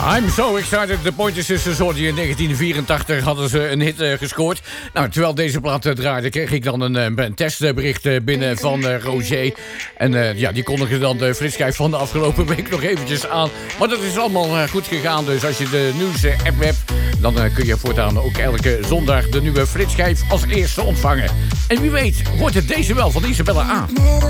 I'm so excited. De Pointer Sisters hoorden in 1984 hadden ze een hit gescoord. Nou, terwijl deze plaat draaide, kreeg ik dan een testbericht binnen van Roger. En ja, die kondigde dan de flitschijf van de afgelopen week nog eventjes aan. Maar dat is allemaal goed gegaan. Dus als je de nieuws-app hebt, dan kun je voortaan ook elke zondag de nieuwe flitschijf als eerste ontvangen. En wie weet, wordt het deze wel van Isabella A.